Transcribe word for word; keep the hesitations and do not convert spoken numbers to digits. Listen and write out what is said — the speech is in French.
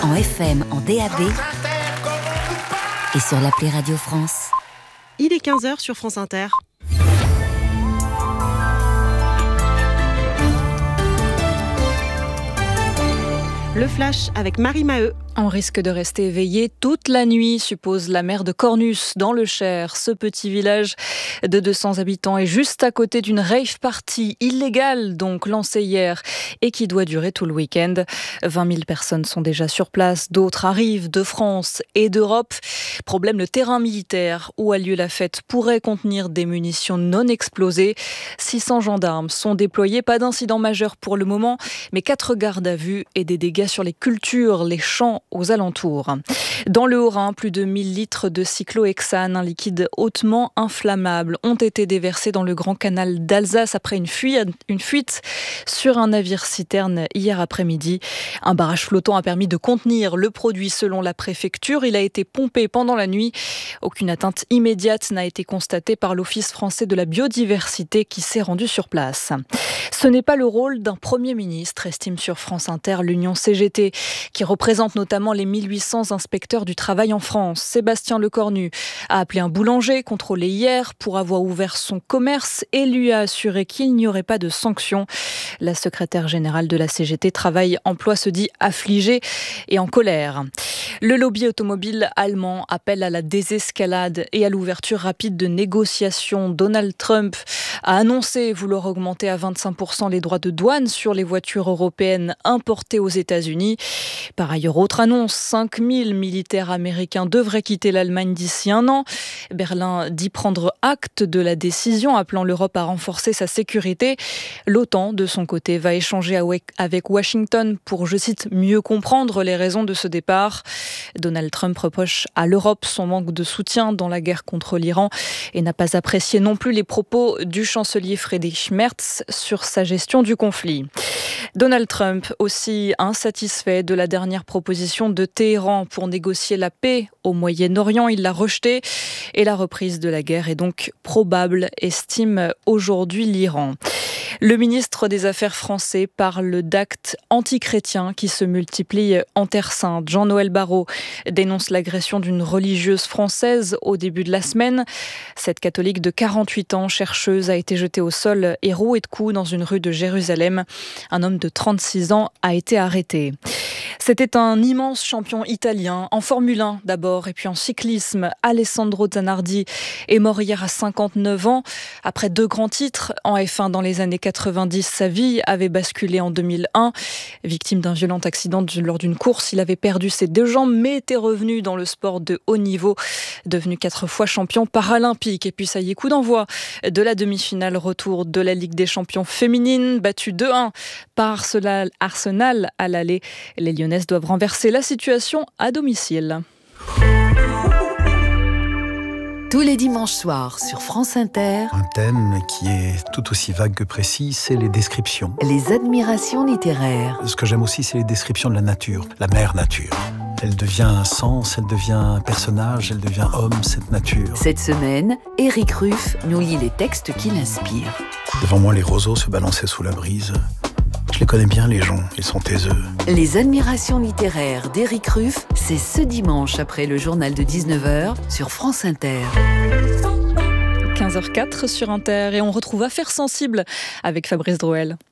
en F M, en D A B et sur l'appli Radio France. Il est quinze heures sur France Inter. Le Flash avec Marie Maheu. On risque de rester éveillé toute la nuit, suppose la maire de Cornus, dans le Cher. Ce petit village de deux cents habitants est juste à côté d'une rave party illégale, donc lancée hier, et qui doit durer tout le week-end. vingt mille personnes sont déjà sur place, d'autres arrivent de France et d'Europe. Problème, le terrain militaire où a lieu la fête pourrait contenir des munitions non explosées. six cents gendarmes sont déployés, pas d'incident majeur pour le moment, mais quatre gardes à vue et des dégâts sur les cultures, les champs aux alentours. Dans le Haut-Rhin, plus de mille litres de cyclohexane, un liquide hautement inflammable, ont été déversés dans le Grand Canal d'Alsace après une fuite, une fuite sur un navire-citerne hier après-midi. Un barrage flottant a permis de contenir le produit selon la préfecture. Il a été pompé pendant la nuit. Aucune atteinte immédiate n'a été constatée par l'Office français de la biodiversité qui s'est rendu sur place. Ce n'est pas le rôle d'un Premier ministre, estime sur France Inter l'Union C G T, qui représente notamment les mille huit cents inspecteurs du travail en France. Sébastien Lecornu a appelé un boulanger contrôlé hier pour avoir ouvert son commerce et lui a assuré qu'il n'y aurait pas de sanctions. La secrétaire générale de la C G T Travail Emploi se dit affligée et en colère. Le lobby automobile allemand appelle à la désescalade et à l'ouverture rapide de négociations. Donald Trump a annoncé vouloir augmenter à vingt-cinq pour cent les droits de douane sur les voitures européennes importées aux États-Unis. Par ailleurs, autre annonce, cinq mille militaires américains devraient quitter l'Allemagne d'ici un an. Berlin dit prendre acte de la décision, appelant l'Europe à renforcer sa sécurité. L'OTAN, de son côté, va échanger avec Washington pour, je cite, mieux comprendre les raisons de ce départ. Donald Trump reproche à l'Europe son manque de soutien dans la guerre contre l'Iran et n'a pas apprécié non plus les propos du chancelier Friedrich Merz sur sa gestion du conflit. Donald Trump aussi insatisfait de la dernière proposition de Téhéran pour négocier la paix au Moyen-Orient. Il l'a rejetée et la reprise de la guerre est donc probable, estime aujourd'hui l'Iran. Le ministre des Affaires français parle d'actes antichrétiens qui se multiplient en Terre Sainte. Jean-Noël Barrot dénonce l'agression d'une religieuse française au début de la semaine. Cette catholique de quarante-huit ans, chercheuse, a été jetée au sol et rouée de coups dans une rue de Jérusalem. Un homme de trente-six ans a été arrêté. C'était un immense champion italien, en Formule un d'abord, et puis en cyclisme. Alessandro Zanardi est mort hier à cinquante-neuf ans. Après deux grands titres en F un dans les années quatre-vingt-dix, sa vie avait basculé en deux mille un. Victime d'un violent accident lors d'une course, il avait perdu ses deux jambes, mais était revenu dans le sport de haut niveau, devenu quatre fois champion paralympique. Et puis ça y est, coup d'envoi de la demi-finale retour de la Ligue des champions féminine, battue deux un par Arsenal à l'aller. Les Lyonnaises doivent renverser la situation à domicile. Tous les dimanches soirs sur France Inter. Un thème qui est tout aussi vague que précis, c'est les descriptions. Les admirations littéraires. Ce que j'aime aussi, c'est les descriptions de la nature, la mère nature. Elle devient un sens, elle devient un personnage, elle devient homme, cette nature. Cette semaine, Éric Ruff nous lit les textes qui l'inspirent. Devant moi, les roseaux se balançaient sous la brise. Je les connais bien, les gens, ils sont taiseux. Les admirations littéraires d'Éric Ruff, c'est ce dimanche après le journal de dix-neuf heures sur France Inter. quinze heures zéro quatre sur Inter et on retrouve Affaires sensibles avec Fabrice Drouel.